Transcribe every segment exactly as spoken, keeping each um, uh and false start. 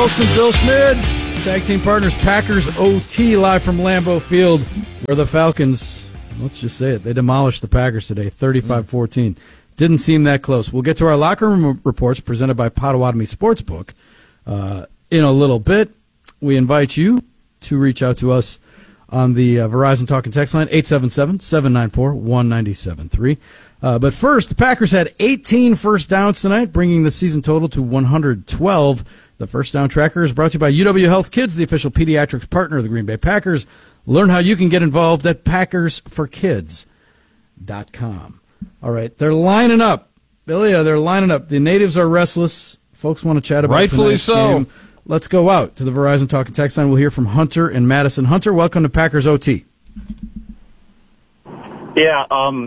Olson, Bill Schmid, tag team partners, Packers O T, live from Lambeau Field, where the Falcons, let's just say it, they demolished the Packers today, thirty-five fourteen. Didn't seem that close. We'll get to our locker room reports presented by Potawatomi Sportsbook uh, in a little bit. We invite you to reach out to us on the uh, Verizon Talk and Text line, eight seven seven, seven nine four, one nine seven three. Uh, but first, the Packers had eighteen first downs tonight, bringing the season total to one hundred twelve. The First Down Tracker is brought to you by U W Health Kids, the official pediatrics partner of the Green Bay Packers. Learn how you can get involved at packers for kids dot com. All right, they're lining up. Billy, they're lining up. The natives are restless. Folks want to chat about Rightfully so. Game. Let's go out to the Verizon Talk and Text line. We'll hear from Hunter and Madison. Hunter, welcome to Packers O T. Yeah, um...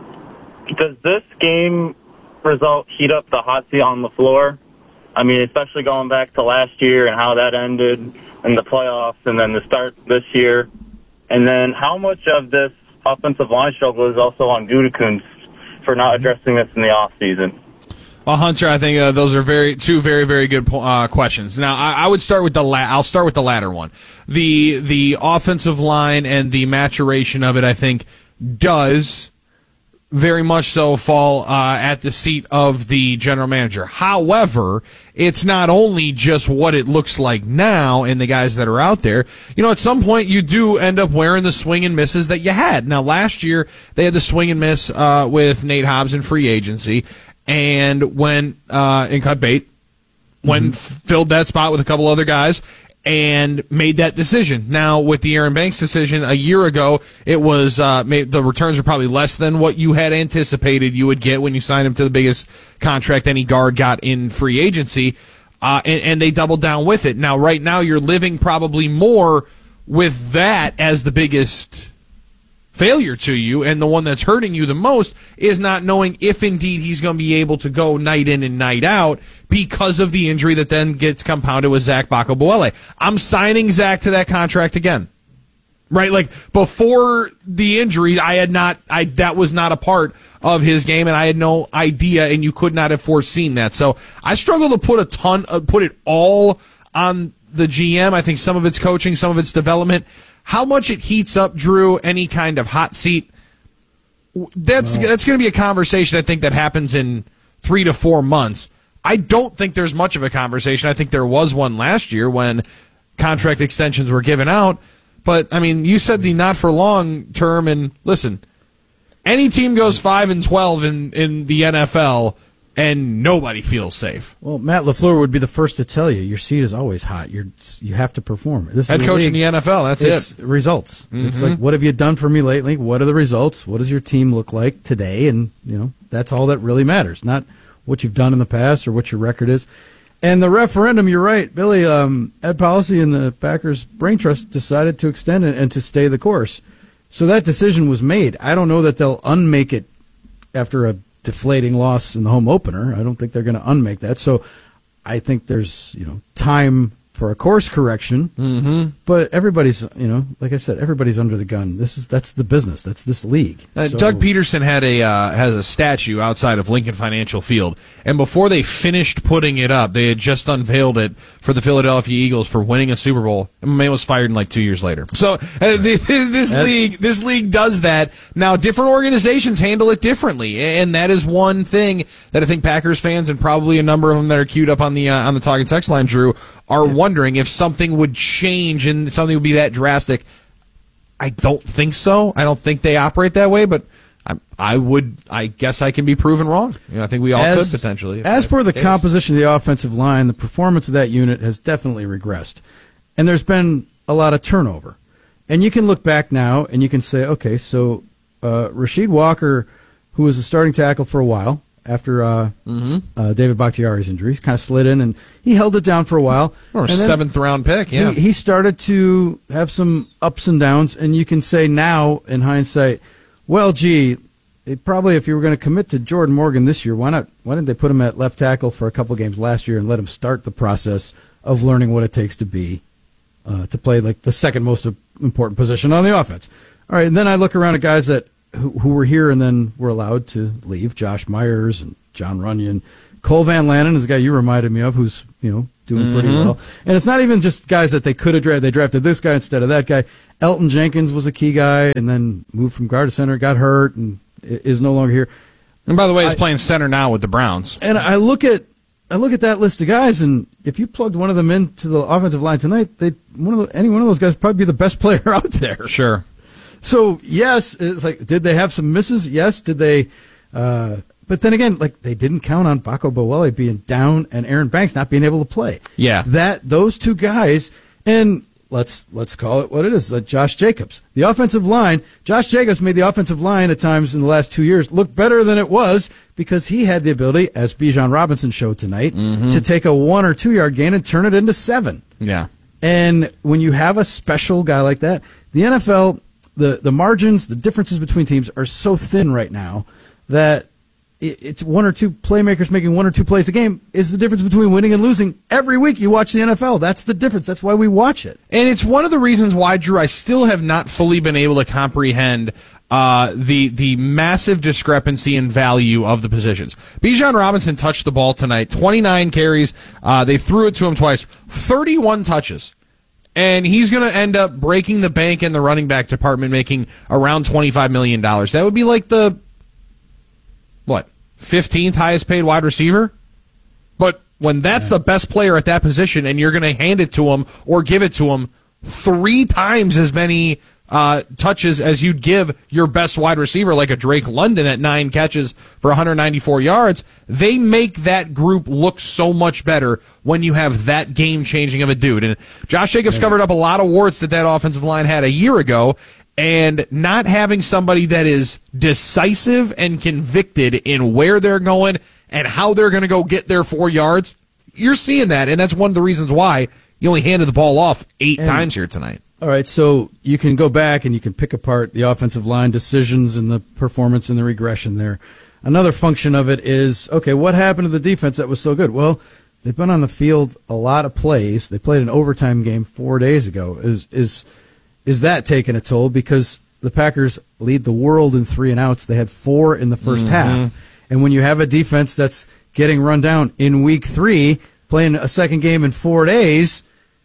does this game result heat up the hot seat on the floor? I mean, especially going back to last year and how that ended in the playoffs and then the start this year. And then how much of this offensive line struggle is also on Gutekunst for not addressing this in the offseason? Well, Hunter, I think uh, those are very two very very good uh, questions. Now, I, I would start with the la- I'll start with the latter one. The the offensive line and the maturation of it, I think, does very much so fall uh, at the seat of the general manager. However, it's not only just what it looks like now and the guys that are out there. You know, at some point you do end up wearing the swing and misses that you had. Now, last year they had the swing and miss uh, with Nate Hobbs in free agency, and when uh, and cut bait, when mm-hmm. filled that spot with a couple other guys, and made that decision. Now, with the Aaron Banks decision a year ago, it was uh, made, the returns were probably less than what you had anticipated you would get when you signed him to the biggest contract any guard got in free agency, uh, and, and they doubled down with it. Now, right now, you're living probably more with that as the biggest failure to you, and the one that's hurting you the most is not knowing if indeed he's going to be able to go night in and night out because of the injury that then gets compounded with Zach Bakabuele. I'm signing Zach to that contract again. Right? Like, before the injury, I had not, I, that was not a part of his game, and I had no idea, and you could not have foreseen that. So I struggle to put a ton, uh, put it all on the G M. I think some of it's coaching, some of it's development. How much it heats up, Drew, any kind of hot seat, that's wow. that's going to be a conversation, I think, that happens in three to four months. I don't think there's much of a conversation. I think there was one last year when contract extensions were given out. But, I mean, you said the not for long term, and listen, any team goes five and twelve in, in the N F L, and nobody feels safe. Well, Matt LaFleur would be the first to tell you your seat is always hot. You're you have to perform. This Head is coach in the N F L. That's it's it. Results. Mm-hmm. It's like, what have you done for me lately? What are the results? What does your team look like today? And you know that's all that really matters. Not what you've done in the past or what your record is. And the referendum, you're right, Billy. Um, Ed Policy and the Packers Brain Trust decided to extend it and to stay the course. So that decision was made. I don't know that they'll unmake it after a deflating loss in the home opener. I don't think they're going to unmake that. So I think there's, you know, time for a course correction. Mm-hmm. But everybody's, you know, like I said, everybody's under the gun. This is that's the business. That's this league. Uh, so, Doug Peterson had a uh, has a statue outside of Lincoln Financial Field, and before they finished putting it up, they had just unveiled it for the Philadelphia Eagles for winning a Super Bowl. And man was fired in like two years later. So uh, the, this that's, league this league does that. Now, different organizations handle it differently, and that is one thing that I think Packers fans and probably a number of them that are queued up on the uh, on the talking text line, Drew, are wondering if something would change and something would be that drastic. I don't think so. I don't think they operate that way, but I, I would. I guess I can be proven wrong. You know, I think we all as, could potentially. As for the composition of the offensive line, the performance of that unit has definitely regressed, and there's been a lot of turnover. And you can look back now and you can say, okay, so uh, Rasheed Walker, who was a starting tackle for a while, after uh, mm-hmm. uh, David Bakhtiari's injury, kind of slid in, and he held it down for a while. Or a seventh-round pick, yeah. He, he started to have some ups and downs, and you can say now, in hindsight, well, gee, it probably if you were going to commit to Jordan Morgan this year, why not? Why didn't they put him at left tackle for a couple games last year and let him start the process of learning what it takes to be, uh, to play like the second most important position on the offense? All right, and then I look around at guys that who, who were here and then were allowed to leave, Josh Myers and John Runyon, Cole Van Lanen is a guy you reminded me of, who's you know doing mm-hmm. pretty well. And it's not even just guys that they could have drafted. They drafted this guy instead of that guy. Elton Jenkins was a key guy, and then moved from guard to center, got hurt, and is no longer here. And by the way, he's I, playing center now with the Browns. And I look at I look at that list of guys, and if you plugged one of them into the offensive line tonight, they one of the, any one of those guys would probably be the best player out there. Sure. So yes, it's like, did they have some misses? Yes. Did they? Uh, but then again, like they didn't count on Baco Bowele being down and Aaron Banks not being able to play. Yeah. That those two guys, and let's let's call it what it is. Uh, Josh Jacobs, the offensive line. Josh Jacobs made the offensive line at times in the last two years look better than it was because he had the ability, as Bijan Robinson showed tonight, mm-hmm. to take a one or two yard gain and turn it into seven. Yeah. And when you have a special guy like that, the N F L. The the margins, the differences between teams are so thin right now that it, it's one or two playmakers making one or two plays a game is the difference between winning and losing. Every week you watch the N F L. That's the difference. That's why we watch it. And it's one of the reasons why, Drew, I still have not fully been able to comprehend uh, the the massive discrepancy in value of the positions. Bijan Robinson touched the ball tonight, twenty-nine carries. Uh, they threw it to him twice, thirty-one touches. And he's going to end up breaking the bank in the running back department, making around twenty-five million dollars. That would be like the, what, fifteenth highest paid wide receiver? But when that's yeah. the best player at that position and you're going to hand it to him or give it to him three times as many uh, touches as you'd give your best wide receiver, like a Drake London at nine catches for one hundred ninety-four yards, they make that group look so much better when you have that game-changing of a dude. And Josh Jacobs yeah. covered up a lot of warts that that offensive line had a year ago, and not having somebody that is decisive and convicted in where they're going and how they're going to go get their four yards, you're seeing that, and that's one of the reasons why you only handed the ball off eight and, times here tonight. All right, so you can go back and you can pick apart the offensive line decisions and the performance and the regression there. Another function of it is, okay, what happened to the defense that was so good? Well, they've been on the field a lot of plays. They played an overtime game four days ago. Is is is that taking a toll? Because the Packers lead the world in three and outs. They had four in the first mm-hmm. half. And when you have a defense that's getting run down in week three, playing a second game in four days,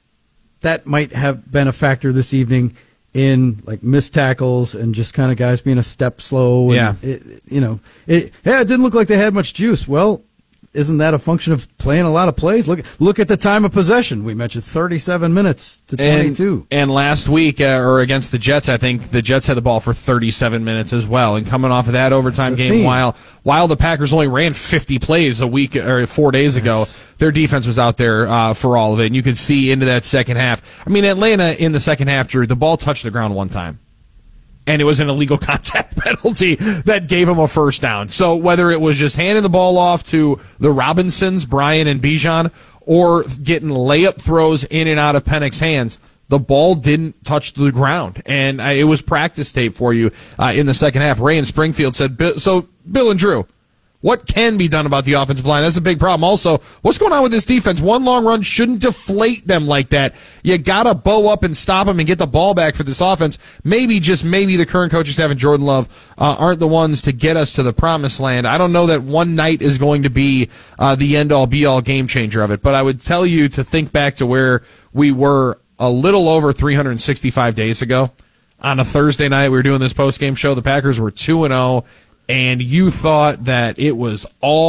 that might have been a factor this evening in like missed tackles and just kind of guys being a step slow. And yeah. It, you know, it, yeah, it didn't look like they had much juice. Well, isn't that a function of playing a lot of plays? Look, look at the time of possession. We mentioned thirty-seven minutes to twenty-two. And, and last week, uh, or against the Jets, I think the Jets had the ball for thirty-seven minutes as well. And coming off of that overtime game, theme. while while the Packers only ran fifty plays a week or four days ago, yes. their defense was out there uh, for all of it. And you could see into that second half. I mean, Atlanta in the second half, Drew, the ball touched the ground one time. And it was an illegal contact penalty that gave him a first down. So whether it was just handing the ball off to the Robinsons, Brian and Bijan, or getting layup throws in and out of Penix's hands, the ball didn't touch the ground. And uh, it was practice tape for you uh, in the second half. Ray in Springfield said, so Bill and Drew, what can be done about the offensive line? That's a big problem. Also, what's going on with this defense? One long run shouldn't deflate them like that. You got to bow up and stop them and get the ball back for this offense. Maybe, just maybe, the current coaches having Jordan Love uh, aren't the ones to get us to the promised land. I don't know that one night is going to be uh, the end-all, be-all game changer of it, but I would tell you to think back to where we were a little over three hundred sixty-five days ago. On a Thursday night, we were doing this post-game show. The Packers were two and oh. And you thought that it was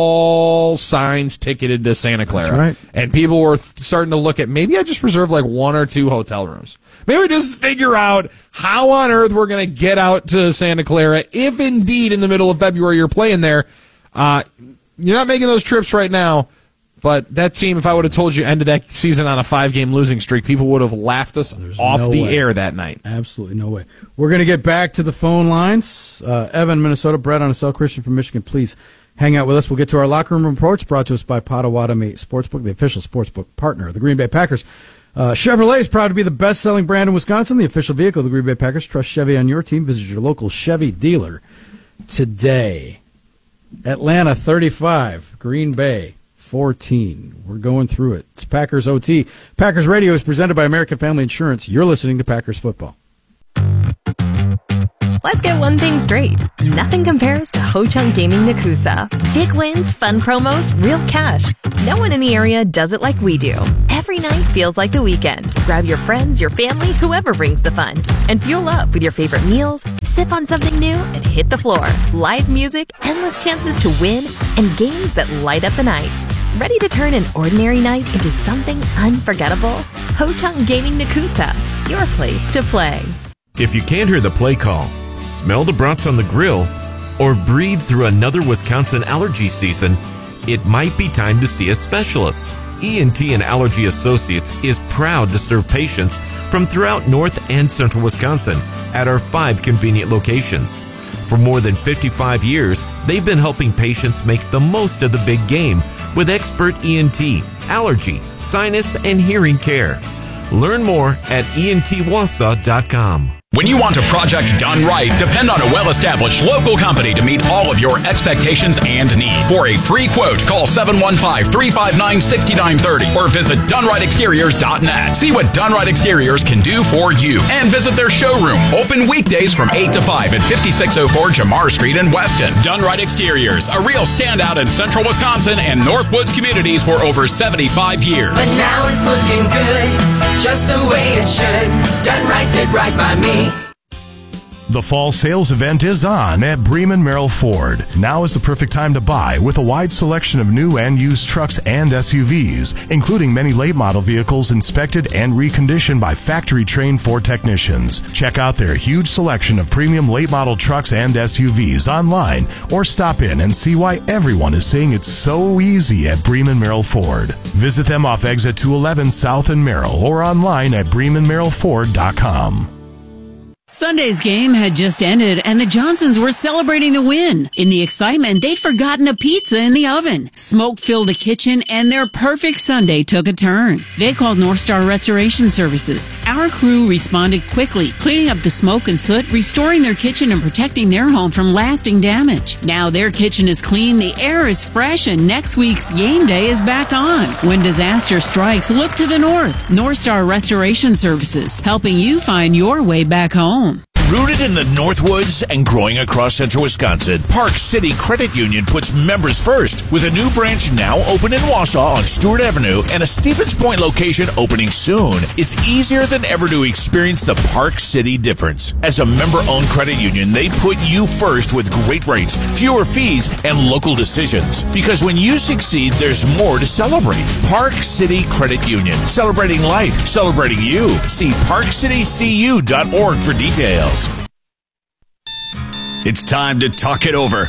all signs ticketed to Santa Clara. That's right. And people were starting to look at, maybe I just reserve like one or two hotel rooms. Maybe we just figure out how on earth we're going to get out to Santa Clara if indeed in the middle of February you're playing there. Uh, you're not making those trips right now. But that team, if I would have told you ended that season on a five-game losing streak, people would have laughed us There's off no the way. air that night. Absolutely no way. We're going to get back to the phone lines. Uh, Evan, Minnesota, Brett on a cell, Christian from Michigan, please hang out with us. We'll get to our locker room reports brought to us by Potawatomi Sportsbook, the official sportsbook partner of the Green Bay Packers. Uh, Chevrolet is proud to be the best-selling brand in Wisconsin, the official vehicle of the Green Bay Packers. Trust Chevy on your team. Visit your local Chevy dealer today. Atlanta, thirty-five. Green Bay, fourteen. We're going through it. It's Packers O T. Packers Radio is presented by American Family Insurance. You're listening to Packers Football. Let's get one thing straight. Nothing compares to Ho Chunk Gaming Nakusa. Big wins, fun promos, real cash. No one in the area does it like we do. Every night feels like the weekend. Grab your friends, your family, whoever brings the fun. And fuel up with your favorite meals, sip on something new, and hit the floor. Live music, endless chances to win, and games that light up the night. Ready to turn an ordinary night into something unforgettable? Ho Chunk Gaming Nakusa, your place to play. If you can't hear the play call, smell the brats on the grill, or breathe through another Wisconsin allergy season, it might be time to see a specialist. E N T and Allergy Associates is proud to serve patients from throughout North and Central Wisconsin at our five convenient locations. For more than fifty-five years, they've been helping patients make the most of the big game with expert E N T, allergy, sinus, and hearing care. Learn more at E N T wasa dot com. When you want a project done right, depend on a well-established local company to meet all of your expectations and needs. For a free quote, call seven one five, three five nine, six nine three zero or visit done right exteriors dot net. See what Done Right Exteriors can do for you and visit their showroom. Open weekdays from eight to five at fifty-six oh four Jamar Street in Weston. Done Right Exteriors, a real standout in Central Wisconsin and Northwoods communities for over seventy-five years. But now it's looking good, just the way it should. Done Right did right by me. The fall sales event is on at Bremen Merrill Ford. Now is the perfect time to buy with a wide selection of new and used trucks and S U Vs, including many late model vehicles inspected and reconditioned by factory-trained Ford technicians. Check out their huge selection of premium late model trucks and S U Vs online or stop in and see why everyone is saying it's so easy at Bremen Merrill Ford. Visit them off Exit two eleven South in Merrill or online at bremen merrill ford dot com. Sunday's game had just ended, and the Johnsons were celebrating the win. In the excitement, they'd forgotten the pizza in the oven. Smoke filled the kitchen, and their perfect Sunday took a turn. They called North Star Restoration Services. Our crew responded quickly, cleaning up the smoke and soot, restoring their kitchen and protecting their home from lasting damage. Now their kitchen is clean, the air is fresh, and next week's game day is back on. When disaster strikes, look to the north. North Star Restoration Services, helping you find your way back home. Rooted in the Northwoods and growing across central Wisconsin, Park City Credit Union puts members first with a new branch now open in Wausau on Stewart Avenue and a Stevens Point location opening soon. It's easier than ever to experience the Park City difference. As a member-owned credit union, they put you first with great rates, fewer fees, and local decisions. Because when you succeed, there's more to celebrate. Park City Credit Union. Celebrating life. Celebrating you. See park city c u dot org for details. It's time to talk it over.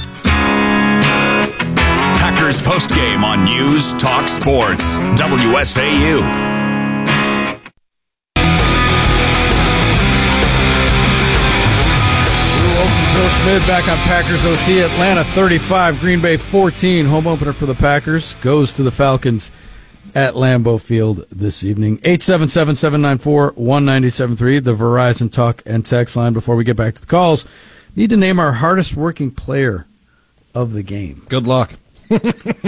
Packers postgame on News Talk Sports, W S A U. Bill Schmidt back on Packers O T. Atlanta thirty-five, Green Bay fourteen. Home opener for the Packers goes to the Falcons at Lambeau Field this evening. eight seven seven, seven nine four, one nine seven three, the Verizon talk and text line. Before we get back to the calls, need to name our hardest working player of the game. Good luck. we,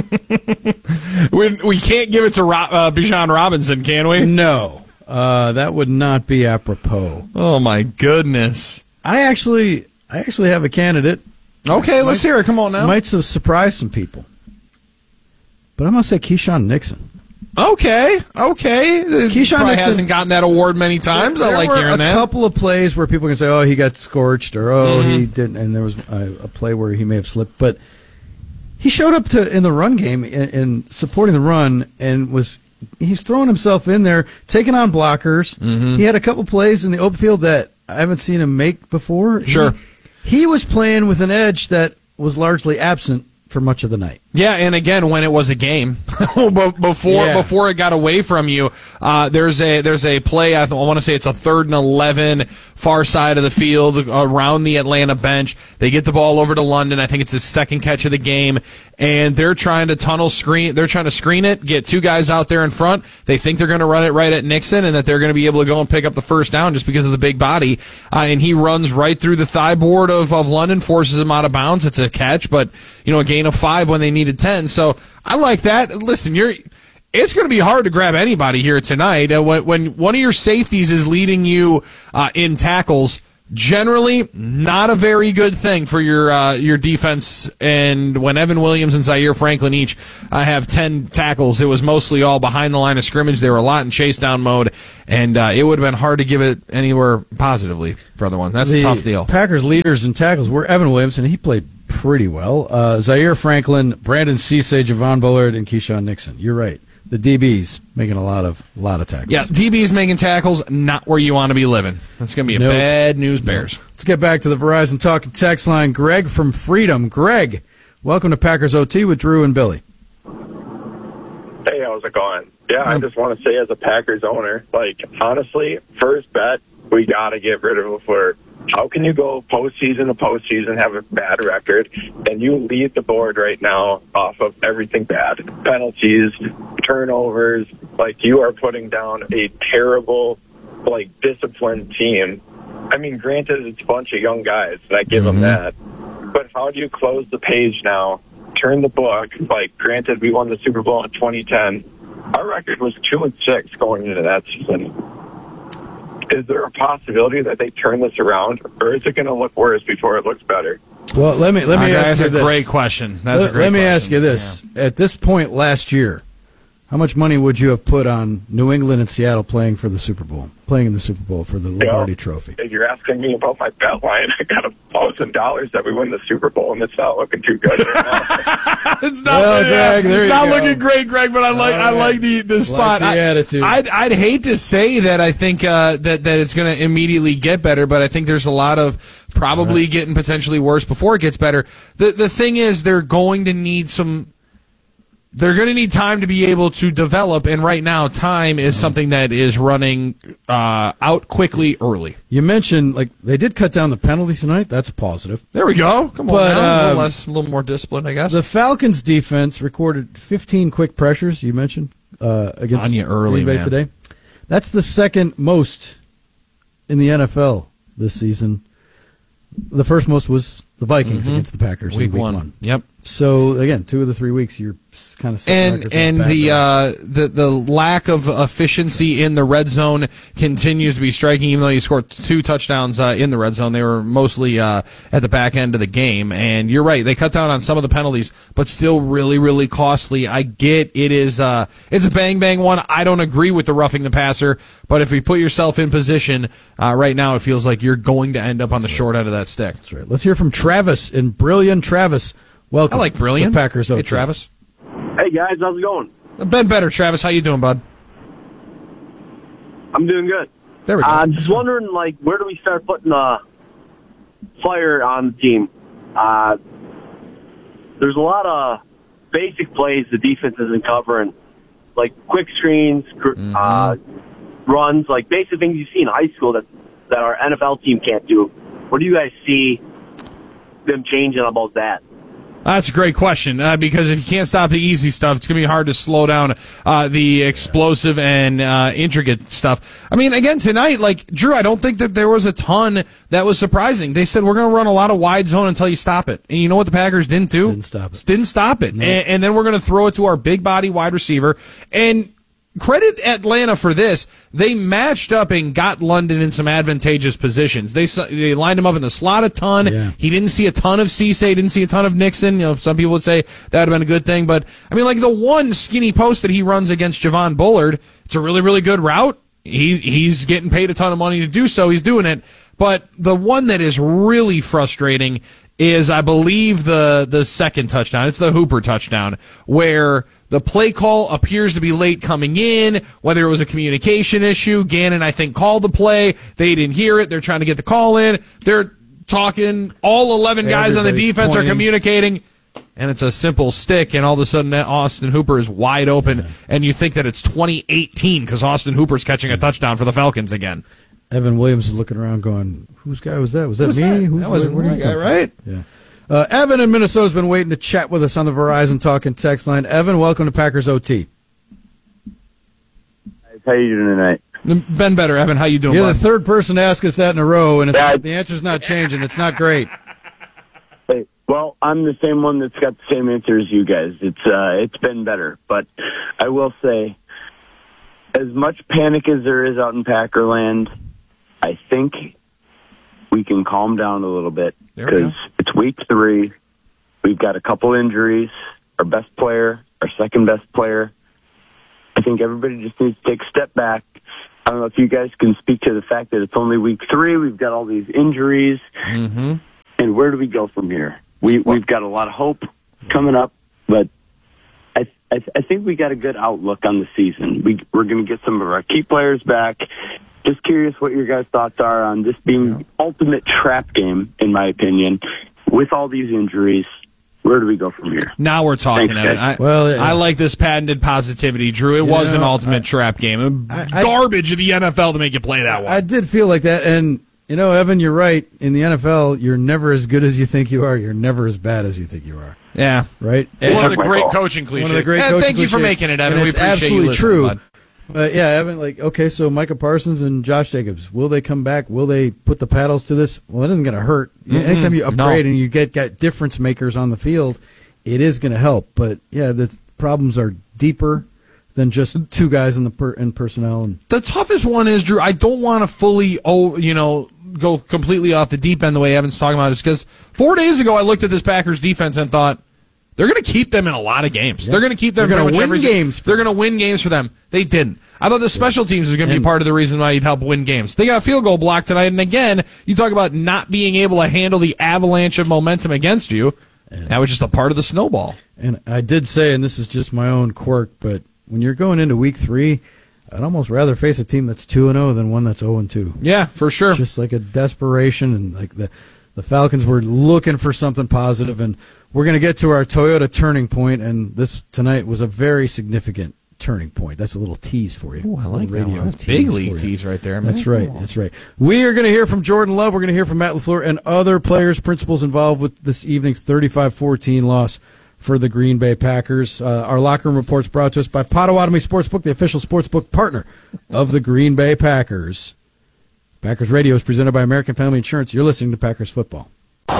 we can't give it to Rob, uh, Bijan Robinson, can we? No. Uh, that would not be apropos. Oh, my goodness. I actually I actually have a candidate. Okay, let's might, hear it. Come on now. Might surprise some people. But I'm going to say Keyshawn Nixon. Okay, okay. Keyshawn Probably Nixon hasn't gotten that award many times. There I like were hearing a that. A couple of plays where people can say, "Oh, he got scorched," or "Oh, mm-hmm. he didn't," and there was a, a play where he may have slipped. But he showed up to in the run game in, in supporting the run and was he's throwing himself in there, taking on blockers. Mm-hmm. He had a couple plays in the open field that I haven't seen him make before. Sure, he, he was playing with an edge that was largely absent for much of the night. Yeah, and again, when it was a game, before yeah. before it got away from you, uh, there's a there's a play. I, I want to say it's a third and eleven, far side of the field around the Atlanta bench. They get the ball over to London. I think it's his second catch of the game, and they're trying to tunnel screen. They're trying to screen it, get two guys out there in front. They think they're going to run it right at Nixon, and that they're going to be able to go and pick up the first down just because of the big body. Uh, and he runs right through the thigh board of of London, forces him out of bounds. It's a catch, but you know, a gain of five when they needed ten. So I like that. Listen, you're. It's going to be hard to grab anybody here tonight. Uh, when, when one of your safeties is leading you uh, in tackles, Generally, not a very good thing for your uh, your defense. And when Evan Williams and Zaire Franklin each uh, have ten tackles, it was mostly all behind the line of scrimmage. They were a lot in chase down mode, and uh, it would have been hard to give it anywhere positively for other ones. That's the a tough deal. Packers leaders in tackles were Evan Williams, and he played pretty well. Uh, Zaire Franklin, Brandon Cisse, Javon Bullard, and Keyshawn Nixon. You're right. The D Bs making a lot of lot of tackles. Yeah, D Bs making tackles, not where you want to be living. That's going to be a Nope. bad news bears. Let's get back to the Verizon Talk and Text line. Greg from Freedom. Greg, welcome to Packers O T with Drew and Billy. Hey, how's it going? Yeah, I just want to say as a Packers owner, like, honestly, first bet, we got to get rid of LaFleur. How can you go postseason to postseason, have a bad record, and you lead the board right now off of everything bad? Penalties, turnovers, like you are putting down a terrible, like, disciplined team. I mean, granted, it's a bunch of young guys, and I give Mm-hmm. them that. But how do you close the page now, turn the book? Like, granted, we won the Super Bowl in twenty ten. Our record was two and six going into that season. Is there a possibility that they turn this around, or is it going to look worse before it looks better? Well, let me let me Okay, ask that's you a this. great question. That's let, a great let me question. ask you this: at this point last year, how much money would you have put on New England and Seattle playing for the Super Bowl, playing in the Super Bowl for the Lombardi Trophy? If you're asking me about my bet line, I got a thousand dollars that we win the Super Bowl, and it's not looking too good right now. It's not, Well, Greg, there it's you not go. looking great, Greg, but I like I like the, the spot. the I, attitude. I'd, I'd hate to say that I think uh, that, that it's going to immediately get better, but I think there's a lot of probably Right. getting potentially worse before it gets better. The The thing is, they're going to need some... They're going to need time to be able to develop, and right now, time is something that is running uh, out quickly early. You mentioned like they did cut down the penalties tonight. That's a positive. There we go. Come on, But, now. a um, little less, a little more discipline, I guess. The Falcons defense recorded fifteen quick pressures. You mentioned uh, against On you early, Green Bay man. today. That's the second most in the N F L this season. The first most was the Vikings Mhm. against the Packers Week in week one. one. Yep. So again, two of the three weeks you're kind of and and the uh, the the lack of efficiency in the red zone continues to be striking. Even though you scored two touchdowns uh, in the red zone, they were mostly uh, at the back end of the game. And you're right, they cut down on some of the penalties, but still really really costly. I get it is uh, it's a bang bang one. I don't agree with the roughing the passer, but if you put yourself in position uh, right now, it feels like you're going to end up on the short end of that stick. That's right. Let's hear from Travis in Brilliant. Travis, welcome. I like Brilliant. to Packers. Hey, O T. Travis. Hey guys, how's it going? Been better, Travis. How you doing, bud? I'm doing good. There we go. Uh, just wondering, like, where do we start putting the fire on the team? Uh, there's a lot of basic plays the defense isn't covering, like quick screens, gr- Mm-hmm. uh, runs, like basic things you see in high school that that our N F L team can't do. What do you guys see them changing about that? That's a great question uh, because if you can't stop the easy stuff, it's going to be hard to slow down uh, the explosive and uh, intricate stuff. I mean, again, tonight, like, Drew, I don't think that there was a ton that was surprising. They said, we're going to run a lot of wide zone until you stop it. And you know what the Packers didn't do? Didn't stop it. Didn't stop it. And, and then we're going to throw it to our big body wide receiver. And credit Atlanta for this. They matched up and got London in some advantageous positions. They they lined him up in the slot a ton. Yeah. He didn't see a ton of Cisse, didn't see a ton of Nixon. You know, some people would say that would have been a good thing. But, I mean, like the one skinny post that he runs against Javon Bullard, it's a really, really good route. He He's getting paid a ton of money to do so. He's doing it. But the one that is really frustrating is, I believe, the the second touchdown. It's the Hooper touchdown, where the play call appears to be late coming in, whether it was a communication issue. Gannon, I think, called the play. They didn't hear it. They're trying to get the call in. They're talking. All eleven guys on the Everybody's defense pointing. are communicating. And it's a simple stick, and all of a sudden Austin Hooper is wide open, yeah. and you think that it's twenty eighteen because Austin Hooper's catching a touchdown for the Falcons again. Evan Williams is looking around going, whose guy was that? Was that Who's me? that? Who's, That wasn't where, where my did he guy, come from? right? Yeah. Uh, Evan in Minnesota's been waiting to chat with us on the Verizon Talk and Text line. Evan, welcome to Packers O T. How you doing tonight? Been better, Evan. How you doing, You're bud? the third person to ask us that in a row, and it's, Yeah. the answer's not changing. It's not great. Hey, well, I'm the same one that's got the same answer as you guys. It's uh, it's been better, but I will say, as much panic as there is out in Packerland, I think we can calm down a little bit There we because it's week three. We've got a couple injuries. Our best player, our second best player. I think everybody just needs to take a step back. I don't know if you guys can speak to the fact that it's only week three. We've got all these injuries. Mm-hmm. And where do we go from here? We, we've got a lot of hope coming up, but I, I, I think we got a good outlook on the season. We, we're going to get some of our key players back. Just curious what your guys' thoughts are on this being the ultimate trap game, in my opinion, with all these injuries. Where do we go from here? Now we're talking, Thanks, Evan. I, well, yeah. I like this patented positivity, Drew. It You was know, an ultimate I, trap game. I, I, Garbage of the N F L to make you play that one. I did feel like that, and you know, Evan, you're right. In the N F L, you're never as good as you think you are. You're never as bad as you think you are. Yeah, right. One of the great coaching cliches. One of the great Yeah, coaching thank you for cliches. making it, Evan. And We it's appreciate absolutely you listening, true. bud. But yeah, Evan, like, okay, so Micah Parsons and Josh Jacobs, will they come back? Will they put the paddles to this? Well, it isn't going to hurt. Mm-mm. Anytime you upgrade No. and you get, get difference makers on the field, it is going to help. But yeah, the problems are deeper than just two guys in the per, in personnel. And The toughest one is, Drew, I don't want to fully, oh, you know, go completely off the deep end the way Evan's talking about it, because four days ago I looked at this Packers defense and thought, they're going to keep them in a lot of games. Yeah. They're going to keep them. They're pretty gonna much win every, games for They're going to win games for them. They didn't. I thought the special teams is going to be And- part of the reason why you'd help win games. They got a field goal block tonight, and again, you talk about not being able to handle the avalanche of momentum against you. That was just a part of the snowball. And I did say, and this is just my own quirk, but when you're going into week three, I'd almost rather face a team that's two and zero than one that's zero and two. Yeah, for sure. Just like a desperation, and like the the Falcons were looking for something positive, and we're going to get to our Toyota turning point, and this tonight was a very significant turning point. That's a little tease for you. Ooh, I like that radio one. That's tease big league for you. tease right there, man. That's right. That's right. We are going to hear from Jordan Love. We're going to hear from Matt LaFleur and other players, principals involved with this evening's thirty-five fourteen loss for the Green Bay Packers. Uh, our locker room reports brought to us by Potawatomi Sportsbook, the official sportsbook partner of the Green Bay Packers. Packers Radio is presented by American Family Insurance. You're listening to Packers Football.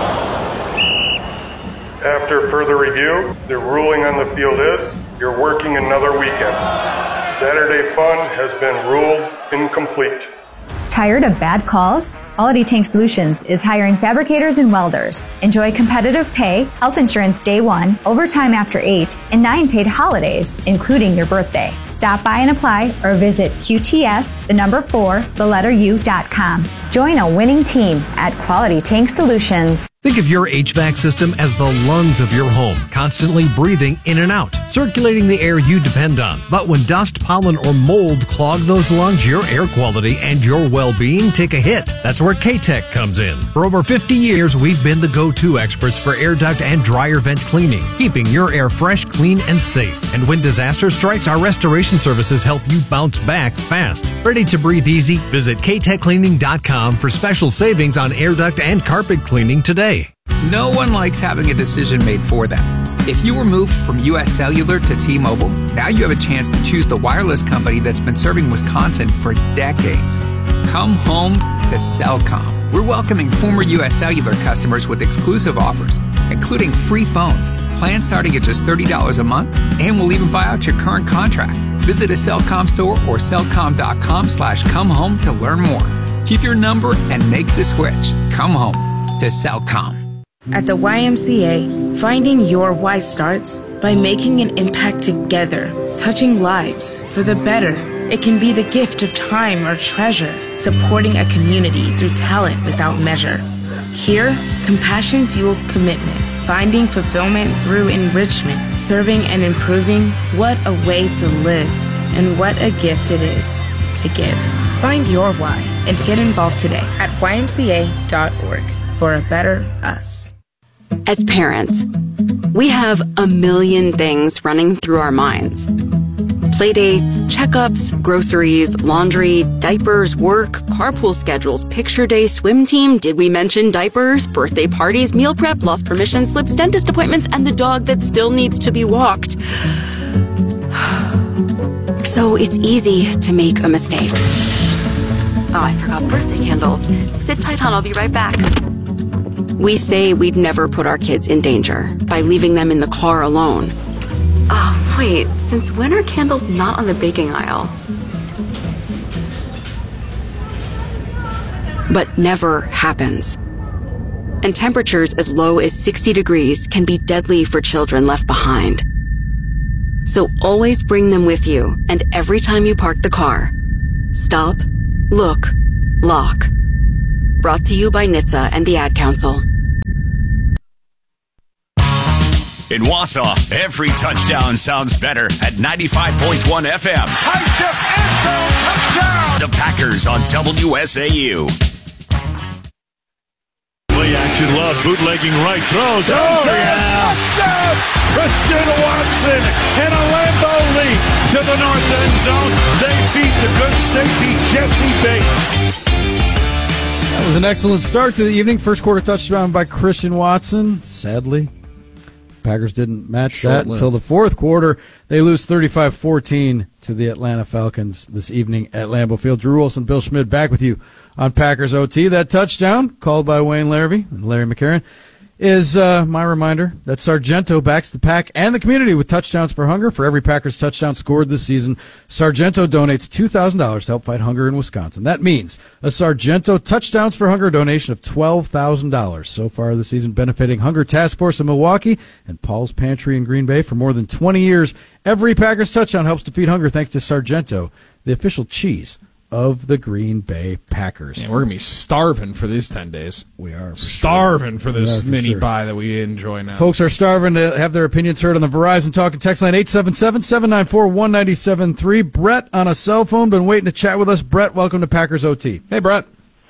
After further review, the ruling on the field is you're working another weekend. Saturday fun has been ruled incomplete. Tired of bad calls? Quality Tank Solutions is hiring fabricators and welders. Enjoy competitive pay, health insurance day one, overtime after eight, and nine paid holidays, including your birthday. Stop by and apply or visit Q T S, the number four, the letter U dot com. Join a winning team at Quality Tank Solutions. Think of your H V A C system as the lungs of your home, constantly breathing in and out, circulating the air you depend on. But when dust, pollen, or mold clog those lungs, your air quality and your well-being take a hit. That's where K-Tech comes in. For over fifty years, we've been the go-to experts for air duct and dryer vent cleaning, keeping your air fresh, clean, and safe. And when disaster strikes, our restoration services help you bounce back fast. Ready to breathe easy? Visit K tech cleaning dot com for special savings on air duct and carpet cleaning today. No one likes having a decision made for them. If you were moved from U S Cellular to T-Mobile, now you have a chance to choose the wireless company that's been serving Wisconsin for decades. Come home to Cellcom. We're welcoming former U S Cellular customers with exclusive offers, including free phones, plans starting at just thirty dollars a month, and we'll even buy out your current contract. Visit a Cellcom store or cellcom.com slash come home to learn more. Keep your number and make the switch. Come home to Cellcom. At the Y M C A, finding your why starts by making an impact together, touching lives for the better. It can be the gift of time or treasure, supporting a community through talent without measure. Here, compassion fuels commitment, finding fulfillment through enrichment, serving and improving. What a way to live, and what a gift it is to give. Find your why and get involved today at Y M C A dot org for a better us. As parents, we have a million things running through our minds. Playdates, checkups, groceries, laundry, diapers, work, carpool schedules, picture day, swim team, did we mention diapers, birthday parties, meal prep, lost permission slips, dentist appointments, and the dog that still needs to be walked. So it's easy to make a mistake. Oh, I forgot birthday candles. Sit tight, hon, I'll be right back. We say we'd never put our kids in danger by leaving them in the car alone. Oh, wait, since when are candles not on the baking aisle? but never happens. And temperatures as low as sixty degrees can be deadly for children left behind. So always bring them with you, and every time you park the car, stop, look, lock. Brought to you by N H T S A and the Ad Council. In Wausau, every touchdown sounds better at ninety-five point one F M. Touchdown! The Packers on W S A U. Play action love, bootlegging right throws. Oh, yeah. Touchdown! Christian Watson and a Lambeau leap to the north end zone. They beat the good safety Jesse Bates. That was an excellent start to the evening. First quarter touchdown by Christian Watson. Sadly, Packers didn't match Short-lived. that until the fourth quarter. They lose thirty-five fourteen to the Atlanta Falcons this evening at Lambeau Field. Drew Olson, Bill Schmidt back with you on Packers O T. That touchdown, called by Wayne Larrivee and Larry McCarron, is uh, my reminder that Sargento backs the Pack and the community with Touchdowns for Hunger. For every Packers touchdown scored this season, Sargento donates two thousand dollars to help fight hunger in Wisconsin. That means a Sargento Touchdowns for Hunger donation of twelve thousand dollars so far this season, benefiting Hunger Task Force in Milwaukee and Paul's Pantry in Green Bay. For more than twenty years, every Packers touchdown helps defeat hunger thanks to Sargento, the official cheese of the Green Bay Packers. Yeah, we're going to be starving for these ten days. We are. For starving sure. for this for mini sure. buy that we enjoy now. Folks are starving to have their opinions heard on the Verizon Talk and Text line eight seven seven, seven nine four, one nine seven three. Brett on a cell phone, been waiting to chat with us. Brett, welcome to Packers O T. Hey, Brett.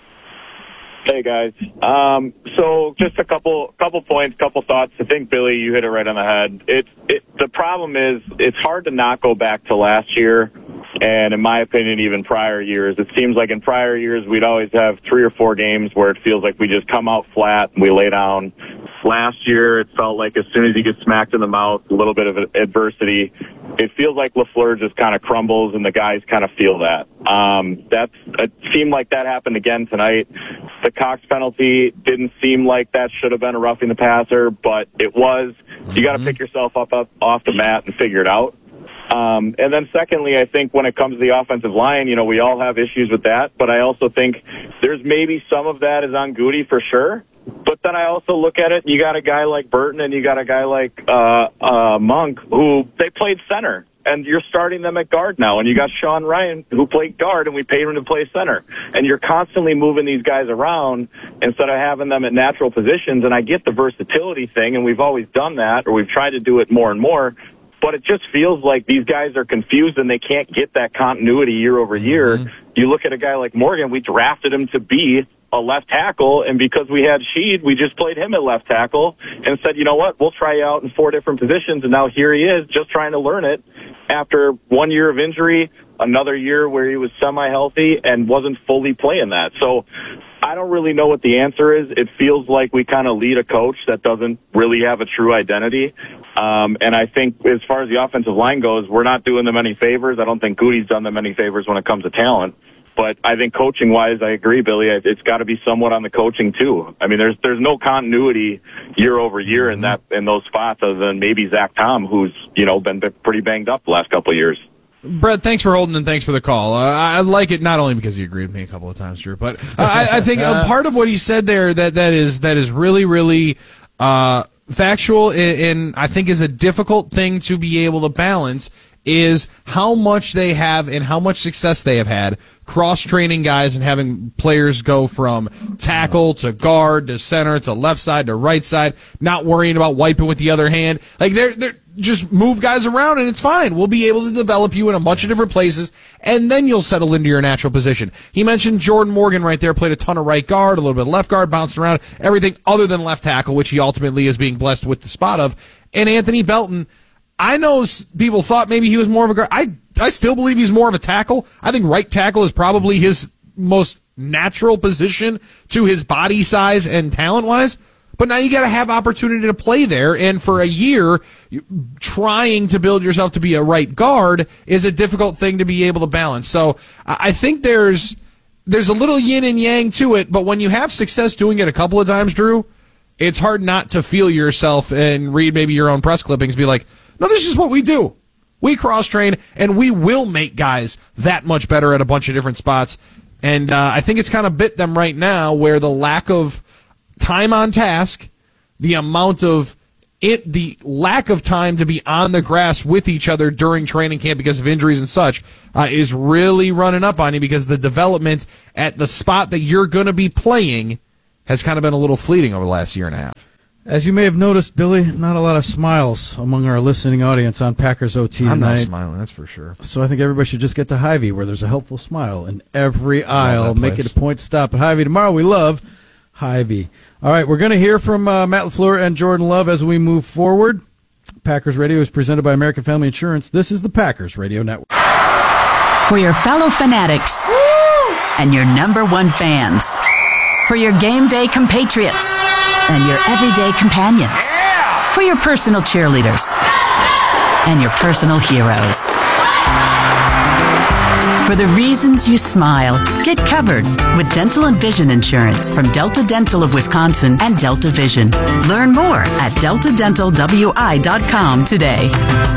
Hey guys. Um, so just a couple couple points, couple thoughts. I think Billy, you hit it right on the head. It's it, the problem is it's hard to not go back to last year. And in my opinion, even prior years, it seems like in prior years, we'd always have three or four games where it feels like we just come out flat and we lay down. Last year, it felt like as soon as you get smacked in the mouth, a little bit of adversity, it feels like LaFleur just kind of crumbles and the guys kind of feel that. Um, that's, it seemed like that happened again tonight. The Cox penalty didn't seem like that should have been a roughing the passer, but it was. You got to pick yourself up, up off the mat and figure it out. Um, and then secondly, I think when it comes to the offensive line, you know, we all have issues with that, but I also think there's maybe some of that is on Goody for sure. But then I also look at it, and you got a guy like Burton and you got a guy like, uh, uh, Monk who they played center. And you're starting them at guard now. And you got Sean Ryan, who played guard, and we paid him to play center. And you're constantly moving these guys around instead of having them at natural positions. And I get the versatility thing, and we've always done that, or we've tried to do it more and more. But it just feels like these guys are confused and they can't get that continuity year over year. Mm-hmm. You look at a guy like Morgan, we drafted him to be a left tackle, and because we had Sheed, we just played him at left tackle and said, you know what, we'll try you out in four different positions, and now here he is just trying to learn it after one year of injury, another year where he was semi-healthy and wasn't fully playing that. So I don't really know what the answer is. It feels like we kind of lead a coach that doesn't really have a true identity. Um, and I think as far as the offensive line goes, we're not doing them any favors. I don't think Goody's done them any favors when it comes to talent. But I think coaching-wise, I agree, Billy. It's got to be somewhat on the coaching too. I mean, there's there's no continuity year over year in that in those spots, other than maybe Zach Tom, who's you know been pretty banged up the last couple of years. Brett, thanks for holding and thanks for the call. Uh, I like it not only because you agreed with me a couple of times, Drew, but I, I think a part of what he said there that that is that is really really uh, factual and, and I think is a difficult thing to be able to balance is how much they have and how much success they have had cross-training guys and having players go from tackle to guard to center to left side to right side, not worrying about wiping with the other hand. Like they're they're just move guys around and it's fine. We'll be able to develop you in a bunch of different places and then you'll settle into your natural position. He mentioned Jordan Morgan right there, played a ton of right guard, a little bit of left guard, bounced around, everything other than left tackle, which he ultimately is being blessed with the spot of. And Anthony Belton, I know people thought maybe he was more of a guard. I I still believe he's more of a tackle. I think right tackle is probably his most natural position to his body size and talent-wise. But now you got to have opportunity to play there, and for a year, trying to build yourself to be a right guard is a difficult thing to be able to balance. So I think there's there's a little yin and yang to it, but when you have success doing it a couple of times, Drew, it's hard not to feel yourself and read maybe your own press clippings and be like, no, this is what we do. We cross-train, and we will make guys that much better at a bunch of different spots. And uh, I think it's kind of bit them right now where the lack of time on task, the amount of it, the lack of time to be on the grass with each other during training camp because of injuries and such uh, is really running up on you because the development at the spot that you're going to be playing has kind of been a little fleeting over the last year and a half. As you may have noticed, Billy, not a lot of smiles among our listening audience on Packers O T tonight. I'm not smiling, that's for sure. So I think everybody should just get to Hy-Vee, where there's a helpful smile in every aisle. Make it a point stop at Hy-Vee. Tomorrow we love Hy-Vee. All right, we're going to hear from uh, Matt LaFleur and Jordan Love as we move forward. Packers Radio is presented by American Family Insurance. This is the Packers Radio Network. For your fellow fanatics Woo! And your number one fans. For your game day compatriots and your everyday companions. Yeah! For your personal cheerleaders and your personal heroes. For the reasons you smile, get covered with dental and vision insurance from Delta Dental of Wisconsin and Delta Vision. Learn more at delta dental w i dot com today.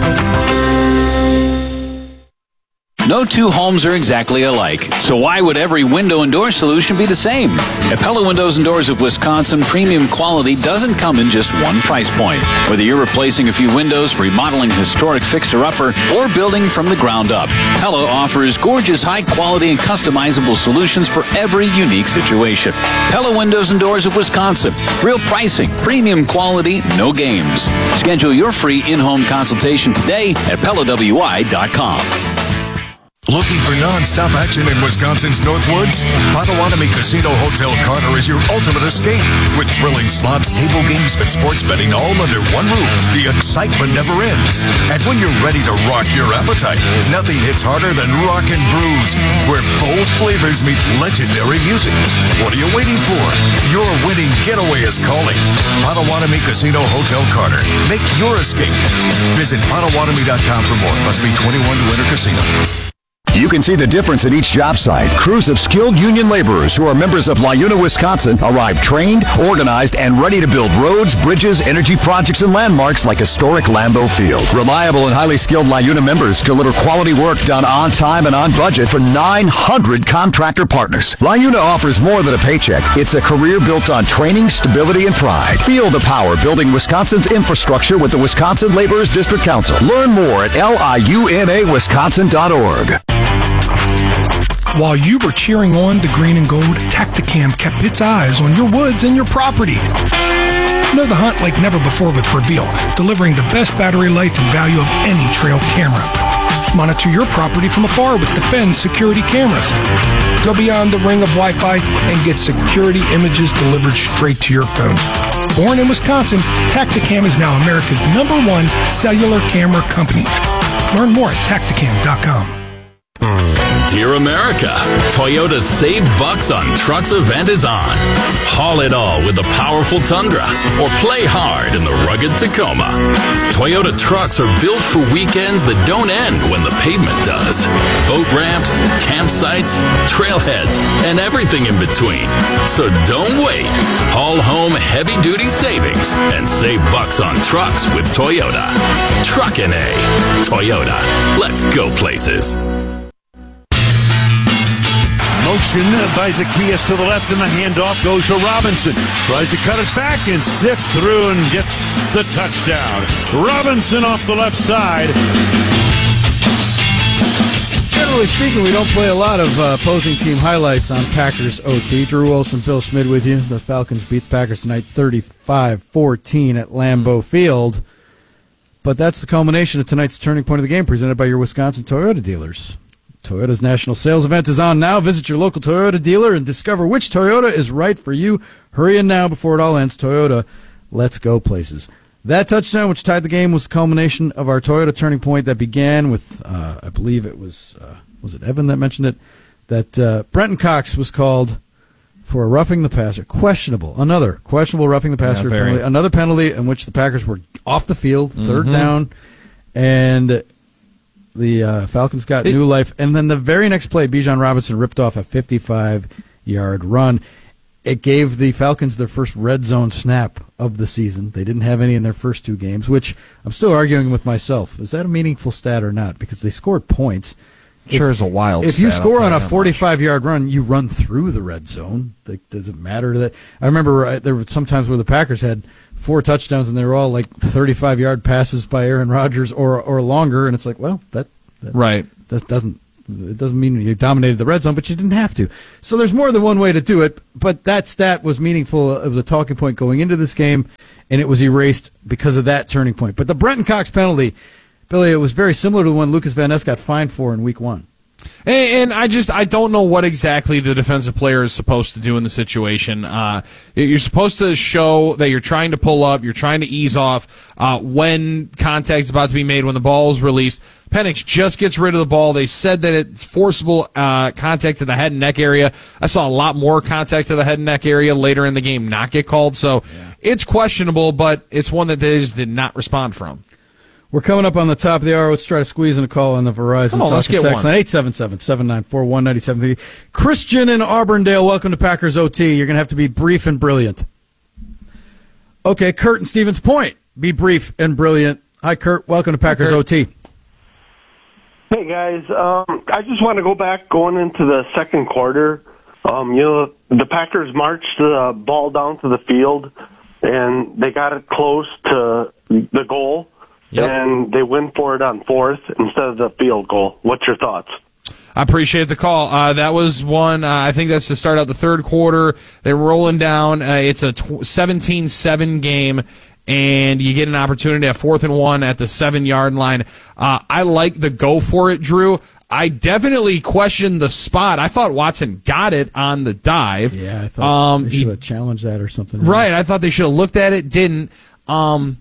No two homes are exactly alike, so why would every window and door solution be the same? At Pella Windows and Doors of Wisconsin, premium quality doesn't come in just one price point. Whether you're replacing a few windows, remodeling a historic fixer-upper, or building from the ground up, Pella offers gorgeous, high-quality, and customizable solutions for every unique situation. Pella Windows and Doors of Wisconsin. Real pricing, premium quality, no games. Schedule your free in-home consultation today at pella w i dot com. Looking for non-stop action in Wisconsin's Northwoods? Potawatomi Casino Hotel Carter is your ultimate escape. With thrilling slots, table games, and sports betting all under one roof, the excitement never ends. And when you're ready to rock your appetite, nothing hits harder than Rock and Brews, where bold flavors meet legendary music. What are you waiting for? Your winning getaway is calling. Potawatomi Casino Hotel Carter. Make your escape. Visit potawatomi dot com for more. Must be twenty-one to enter casino. You can see the difference at each job site. Crews of skilled union laborers who are members of LiUNA, Wisconsin arrive trained, organized, and ready to build roads, bridges, energy projects, and landmarks like historic Lambeau Field. Reliable and highly skilled LiUNA members deliver quality work done on time and on budget for nine hundred contractor partners. LiUNA offers more than a paycheck. It's a career built on training, stability, and pride. Feel the power building Wisconsin's infrastructure with the Wisconsin Laborers District Council. Learn more at L I U N A Wisconsin dot org. While you were cheering on the green and gold, Tacticam kept its eyes on your woods and your property. Know the hunt like never before with Reveal, delivering the best battery life and value of any trail camera. Monitor your property from afar with Defend security cameras. Go beyond the ring of Wi-Fi and get security images delivered straight to your phone. Born in Wisconsin, Tacticam is now America's number one cellular camera company. Learn more at tacticam dot com. Dear America, Toyota's Save Bucks on Trucks event is on. Haul it all with the powerful Tundra or play hard in the rugged Tacoma. Toyota trucks are built for weekends that don't end when the pavement does. Boat ramps, campsites, trailheads, and everything in between. So don't wait. Haul home heavy-duty savings and save bucks on trucks with Toyota. Truckin' A. Toyota. Let's go places. Motion by Zacchaeus to the left, and the handoff goes to Robinson. Tries to cut it back and sifts through and gets the touchdown. Robinson off the left side. Generally speaking, we don't play a lot of uh, opposing team highlights on Packers O T. Drew Wilson, Phil Schmid with you. The Falcons beat the Packers tonight thirty-five fourteen at Lambeau Field. But that's the culmination of tonight's turning point of the game, presented by your Wisconsin Toyota dealers. Toyota's national sales event is on now. Visit your local Toyota dealer and discover which Toyota is right for you. Hurry in now before it all ends. Toyota, let's go places. That touchdown, which tied the game, was the culmination of our Toyota turning point that began with, uh, I believe it was, uh, was it Evan that mentioned it, that uh, Brenton Cox was called for roughing the passer. Questionable. Another questionable roughing the passer Yeah, penalty. Another penalty in which the Packers were off the field, third Mm-hmm. down, and the uh, Falcons got it, new life. And then the very next play, Bijan Robinson ripped off a fifty-five-yard run. It gave the Falcons their first red zone snap of the season. They didn't have any in their first two games, which I'm still arguing with myself. Is that a meaningful stat or not? Because they scored points. Sure is a wild If you stat, score I'll on tell a you that forty-five-yard run, you run through the red zone. Like, does it matter that? I remember uh, there were some times where the Packers had four touchdowns, and they were all like thirty-five-yard passes by Aaron Rodgers or or longer, and it's like, well, that, that right. That doesn't it doesn't mean you dominated the red zone, but you didn't have to. So there's more than one way to do it. But that stat was meaningful. It was a talking point going into this game, and it was erased because of that turning point. But the Brenton Cox penalty, Billy, it was very similar to the one Lucas Van Ness got fined for in week one. And, and I just I don't know what exactly the defensive player is supposed to do in the situation. Uh, you're supposed to show that you're trying to pull up, you're trying to ease off uh, when contact is about to be made, when the ball is released. Penix just gets rid of the ball. They said that it's forcible uh, contact to the head and neck area. I saw a lot more contact to the head and neck area later in the game not get called. So yeah. It's questionable, but it's one that they just did not respond from. We're coming up on the top of the hour. Let's try to squeeze in a call on the Verizon. Come on, let's get one. eight seven seven, seven nine four, one nine seven three. Christian in Auburndale, welcome to Packers O T. You're going to have to be brief and brilliant. Okay, Kurt in Stevens Point. Be brief and brilliant. Hi, Kurt. Welcome to Packers Hey, O T. Hey, guys. Um, I just want to go back going into the second quarter. Um, you know, the Packers marched the ball down to the field, and they got it close to the goal. Yep. And they win for it on fourth instead of the field goal. What's your thoughts? I appreciate the call. Uh, that was one, uh, I think that's to start out the third quarter. They're rolling down. Uh, it's a seventeen seven game, and you get an opportunity at fourth and one at the seven-yard line. Uh, I like the go for it, Drew. I definitely questioned the spot. I thought Watson got it on the dive. Yeah, I thought um, they should have challenged that or something. Right, I thought they should have looked at it, didn't. Um,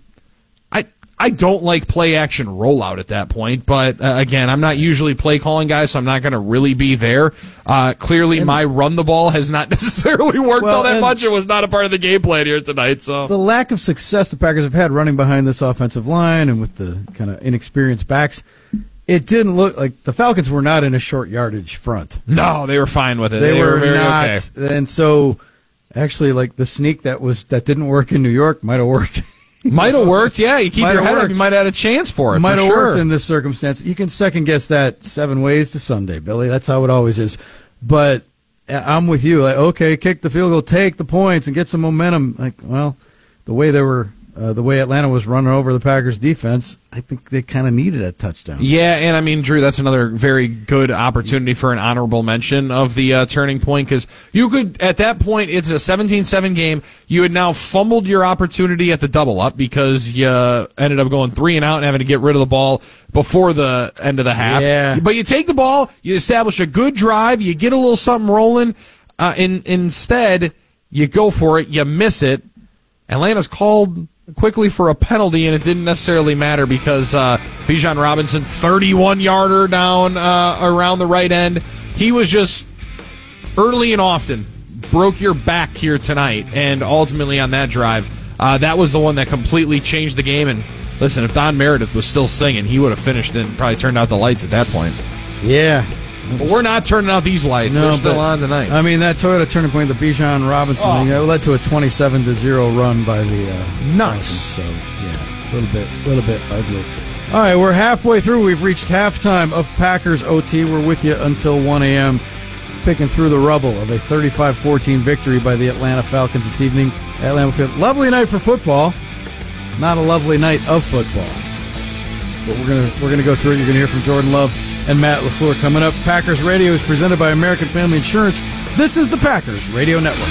I I don't like play action rollout at that point, but uh, again, I'm not usually play calling guy, so I'm not going to really be there. Uh, clearly, and my run the ball has not necessarily worked well, all that much. It was not a part of the game plan here tonight. So the lack of success the Packers have had running behind this offensive line and with the kind of inexperienced backs, it didn't look like the Falcons were not in a short yardage front. No, they were fine with it. They, they were, were very not, okay. And so actually, like the sneak that was that didn't work in New York might have worked. Might have worked, yeah. You keep Might your have head worked. up, you might have had a chance for it. Might for have sure. worked in this circumstance. You can second guess that seven ways to Sunday, Billy. That's how it always is. But I'm with you. Like, okay, kick the field goal, take the points, and get some momentum. Like, well, the way they were, uh, the way Atlanta was running over the Packers defense, I think they kind of needed a touchdown. Yeah, and I mean, Drew, that's another very good opportunity for an honorable mention of the uh, turning point, because you could, at that point, it's a seventeen seven game. You had now fumbled your opportunity at the double up because you ended up going three and out and having to get rid of the ball before the end of the half. Yeah. But you take the ball, you establish a good drive, you get a little something rolling, uh, and instead, you go for it, you miss it. Atlanta's called quickly for a penalty, and it didn't necessarily matter because uh, Bijan Robinson, thirty-one yarder down uh, around the right end. He was just early and often broke your back here tonight, and ultimately on that drive, uh, that was the one that completely changed the game. And listen, if Don Meredith was still singing, he would have finished and probably turned out the lights at that point. Yeah. But we're not turning out these lights. No, They're still but, on tonight. I mean, that Toyota turning point, the Bijan Robinson Oh. thing, that led to a twenty-seven to zero run by the uh, Nuts. Falcons. So, yeah, a little bit, little bit ugly. All right, we're halfway through. We've reached halftime of Packers O T. We're with you until one a.m., picking through the rubble of a thirty-five fourteen victory by the Atlanta Falcons this evening at Lambeau Field. Lovely night for football. Not a lovely night of football. But we're gonna we're gonna go through it. You're gonna hear from Jordan Love and Matt LaFleur coming up. Packers Radio is presented by American Family Insurance. This is the Packers Radio Network.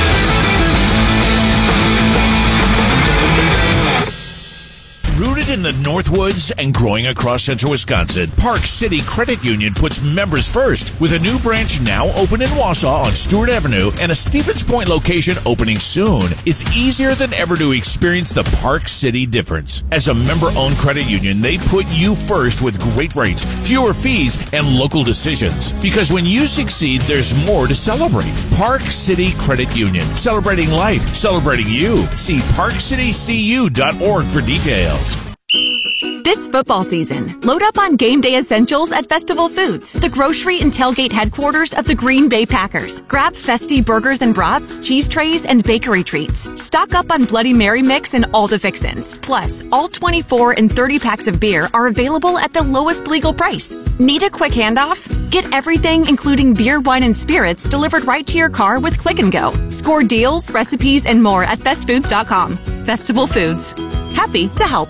Rooted in the Northwoods and growing across central Wisconsin, Park City Credit Union puts members first with a new branch now open in Wausau on Stewart Avenue and a Stevens Point location opening soon. It's easier than ever to experience the Park City difference. As a member-owned credit union, they put you first with great rates, fewer fees, and local decisions. Because when you succeed, there's more to celebrate. Park City Credit Union, celebrating life, celebrating you. See park city c u dot org for details. This football season, load up on game day essentials at Festival Foods, the grocery and tailgate headquarters of the Green Bay Packers. Grab festy burgers and brats, cheese trays, and bakery treats. Stock up on Bloody Mary mix and all the fixins. Plus, all twenty-four and thirty packs of beer are available at the lowest legal price. Need a quick handoff? Get everything, including beer, wine, and spirits, delivered right to your car with Click and Go. Score deals, recipes, and more at fest foods dot com. Festival Foods. Happy to help.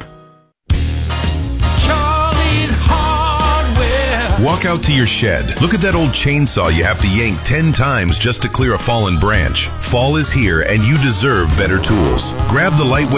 Walk out to your shed. Look at that old chainsaw you have to yank ten times just to clear a fallen branch. Fall is here and you deserve better tools. Grab the lightweight